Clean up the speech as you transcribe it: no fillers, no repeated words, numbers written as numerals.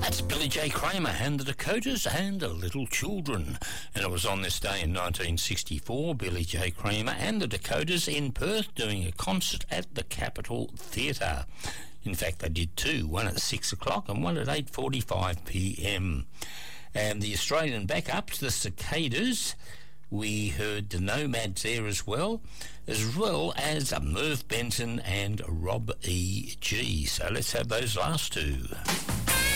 That's Billy J. Kramer and the Dakotas and Little Children. And it was on this day in 1964, Billy J. Kramer and the Dakotas in Perth doing a concert at the Capitol Theatre. In fact, they did two, one at 6 o'clock and one at 8:45 p.m. And the Australian backups, the Cicadas, we heard the Nomads there as well as Merv Benson and Rob E.G. So let's have those last two.